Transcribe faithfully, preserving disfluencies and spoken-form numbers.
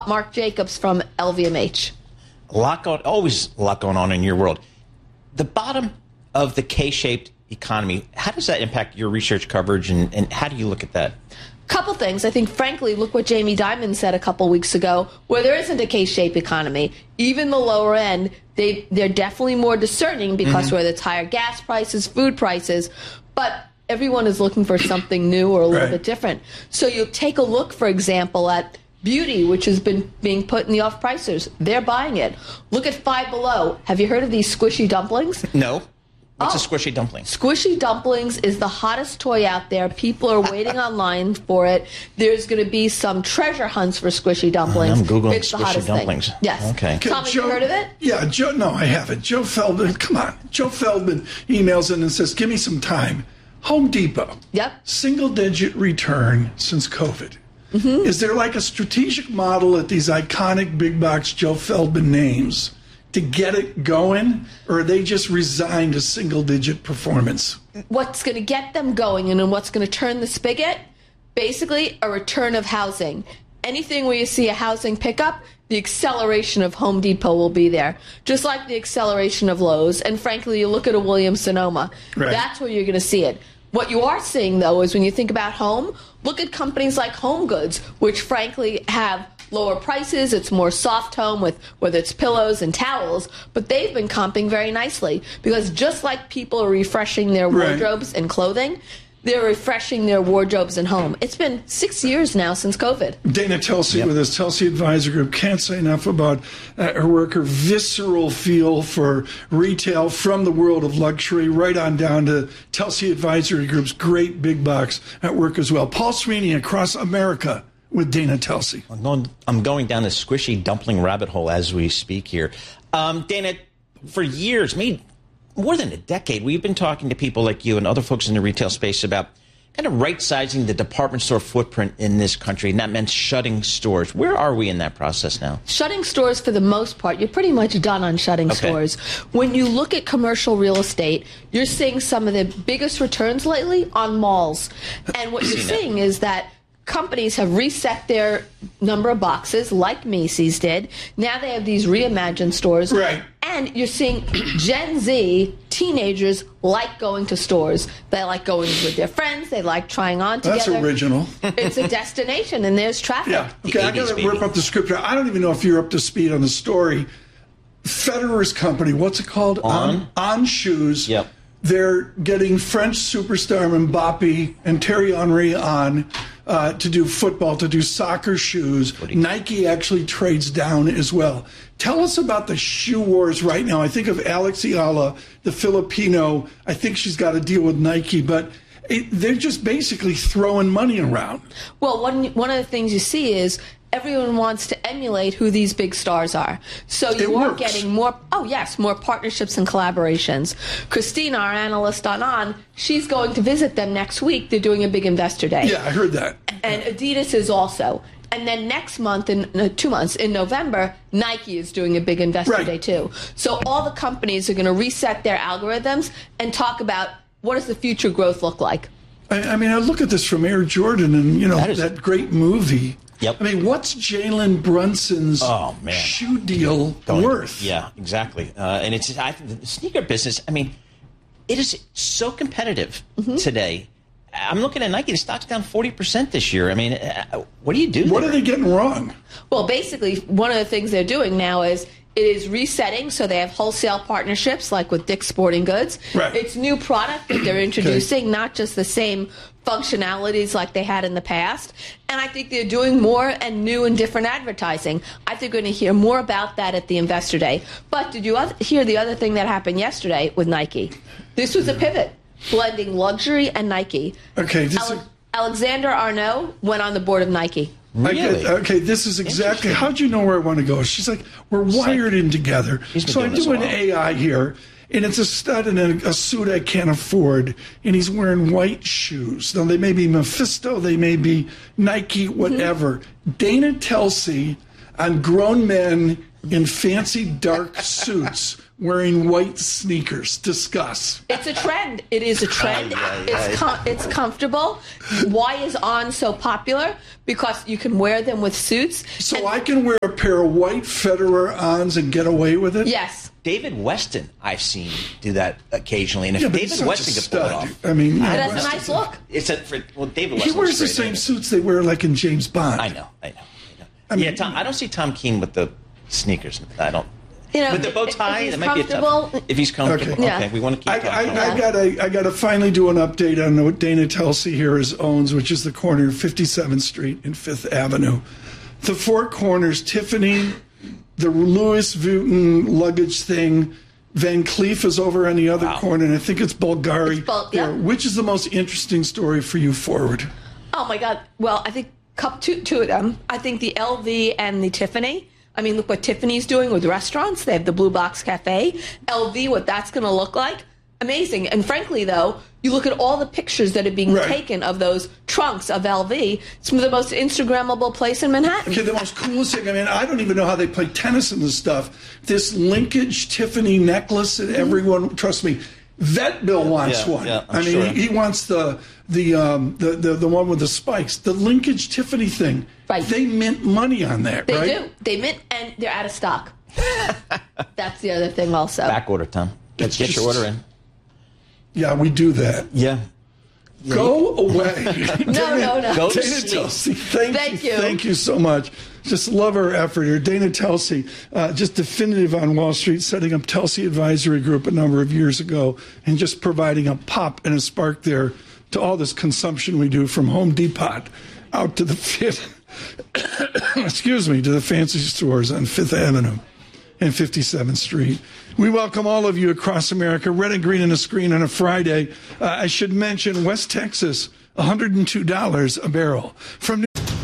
Mark Jacobs from L V M H. A lot going, always a lot going on in your world. The bottom of the K-shaped economy, how does that impact your research coverage, and, and how do you look at that? Couple things. I think, frankly, look what Jamie Dimon said a couple weeks ago, where there isn't a K-shaped economy. Even the lower end, they, they're definitely more discerning because mm-hmm. whether it's higher gas prices, food prices, but everyone is looking for something new or a little right. bit different. So you take a look, for example, at beauty, which has been being put in the off-pricers. They're buying it. Look at Five Below. Have you heard of these squishy dumplings? No. What's oh, a squishy dumpling? Squishy dumplings is the hottest toy out there. People are waiting online for it. There's going to be some treasure hunts for squishy dumplings. I'm Googling it's the squishy hottest dumplings. Thing. Yes. Okay. Tom, have you heard of it? Yeah, Joe, no, I haven't. Joe Feldman, come on. Joe Feldman emails in and says, give me some time. Home Depot. Yep. Single-digit return since COVID. Mm-hmm. Is there like a strategic model at these iconic big box Joe Feldman names to get it going, or are they just resigned to single-digit performance? What's going to get them going and what's going to turn the spigot? Basically, a return of housing. Anything where you see a housing pickup, the acceleration of Home Depot will be there, just like the acceleration of Lowe's. And frankly, you look at a Williams-Sonoma. Right. That's where you're going to see it. What you are seeing, though, is when you think about home, look at companies like Home Goods, which frankly have lower prices. It's more soft home with whether it's pillows and towels, but they've been comping very nicely because just like people are refreshing their wardrobes right. and clothing, they're refreshing their wardrobes and home. It's been six years now since COVID. Dana Telsey yep. with us, Telsey Advisor Group. Can't say enough about uh, her work, her visceral feel for retail from the world of luxury, right on down to Telsey Advisory Group's great big box at work as well. Paul Sweeney, Across America with Dana Telsey. I'm going, I'm going down the squishy dumpling rabbit hole as we speak here. Um, Dana, for years, maybe more than a decade, we've been talking to people like you and other folks in the retail space about kind of right-sizing the department store footprint in this country, and that meant shutting stores. Where are we in that process now? Shutting stores, for the most part, you're pretty much done on shutting okay. stores. When you look at commercial real estate, you're seeing some of the biggest returns lately on malls. And what you're seeing is that companies have reset their number of boxes like Macy's did. Now they have these reimagined stores. Right. And you're seeing Gen Z teenagers like going to stores. They like going with their friends. They like trying on together. That's original. It's a destination, and there's traffic. Yeah. Okay, I got to rip up the script here. I don't even know if you're up to speed on the story. Federer's company, what's it called? On? On, on Shoes. Yep. They're getting French superstar Mbappe and Thierry Henry on uh, to do football, to do soccer shoes. Nike actually trades down as well. Tell us about the shoe wars right now. I think of Alex Ayala, the Filipino. I think she's got to deal with Nike, but it, they're just basically throwing money around. Well, one, one of the things you see is everyone wants to emulate who these big stars are. So you are getting more, oh yes, more partnerships and collaborations. Christina, our analyst on On, she's going to visit them next week. They're doing a big investor day. Yeah, I heard that. And Adidas is also. And then next month, in uh, two months, in November, Nike is doing a big investor right. day too. So all the companies are going to reset their algorithms and talk about what does the future growth look like. I, I mean, I look at this from Air Jordan and, you know, that, is, that great movie. Yep. I mean, what's Jalen Brunson's oh, man. shoe deal Going, worth? Yeah, exactly. Uh, and it's I think the sneaker business, I mean, it is so competitive mm-hmm. today. I'm looking at Nike. The stock's down forty percent this year. I mean, uh, what do you do What there? are they getting wrong? Well, basically, one of the things they're doing now is it is resetting, so they have wholesale partnerships like with Dick's Sporting Goods. Right. It's new product that they're introducing, okay. not just the same functionalities like they had in the past. And I think they're doing more and new and different advertising. I think we're going to hear more about that at the Investor Day. But did you hear the other thing that happened yesterday with Nike? This was a pivot, blending luxury and Nike. Okay. This Ale- is- Alexander Arnault went on the board of Nike. Really? I get, okay, this is exactly, how'd you know where I want to go? She's like, we're wired in together. So I do an A I here, and it's a stud in a, a suit I can't afford, and he's wearing white shoes. Now, they may be Mephisto, they may be Nike, whatever. Mm-hmm. Dana Telsey on grown men in fancy dark suits wearing white sneakers. Discuss. It's a trend. It is a trend. Aye, aye, it's com- it's comfortable. Why is On so popular? Because you can wear them with suits. So and- I can wear a pair of white Federer Ons and get away with it? Yes. David Weston, I've seen do that occasionally, and if Yeah, but David he's Weston such a could pull it stud. off, I mean, It yeah, has a Weston's nice look. it's a for well, David He Weston. wears the great, same anyway. suits they wear like in James Bond. I know, I know. I know. I mean, yeah, Tom, I don't see Tom Keane with the sneakers. I don't. You know, with the bow if- tie, if he's that might be a tough. comfortable- If he's comfortable, Okay. okay, Yeah. we want to keep I, talking. I, I gotta, I gotta finally do an update on what Dana Telsey here is owns, which is the corner of fifty-seventh Street and Fifth Avenue. The Four Corners, Tiffany, the Louis Vuitton luggage thing. Van Cleef is over on the other Wow. corner, and I think it's Bulgari. It's Bul- there. yeah. Which is the most interesting story for you forward? Oh my God! Well, I think cup two, two of them. I think the L V and the Tiffany. I mean, look what Tiffany's doing with restaurants. They have the Blue Box Cafe. L V, what that's going to look like. Amazing. And frankly, though, you look at all the pictures that are being Right. taken of those trunks of L V. It's the most Instagrammable place in Manhattan. Okay, the most coolest thing, I mean, I don't even know how they play tennis in this stuff. This linkage Tiffany necklace that everyone, trust me, Vet Bill wants Yeah, one. yeah, I'm I mean, sure. he, he wants the the, um, the the the one with the spikes. The linkage Tiffany thing. Right. They mint money on that, They right? do. They mint, and they're out of stock. That's the other thing, also. Back order, Tom. Let's get your just- order in. Yeah, we do that. Yeah. Go away. No, no, no. Go to Dana sleep. Telsey, thank, Thank you, you. thank you so much. Just love her effort here. Dana Telsey, uh, just definitive on Wall Street, setting up Telsey Advisory Group a number of years ago, and just providing a pop and a spark there to all this consumption we do from Home Depot out to the fifth, excuse me, to the fancy stores on Fifth Avenue and fifty-seventh Street. We welcome all of you across America. Red and green on the screen on a Friday. Uh, I should mention West Texas, one hundred two dollars a barrel. From